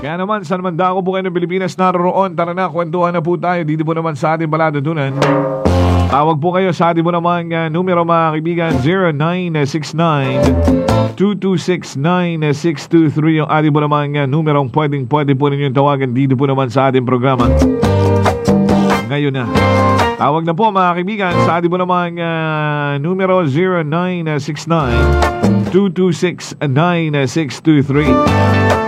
Kaya naman, saan man dako po kayo ng Pilipinas naroon, tara na, kwentuhan na po tayo dito po naman sa ating palatuntunan. Tawag po kayo sa ating po naman numero mga kaibigan, 0969-226-9623 yung ating po naman numerong pwede po ninyong tawagan dito po naman sa ating programa. Ngayon na. Tawag na po mga kaibigan sa ating po naman numero 0969-226-9623.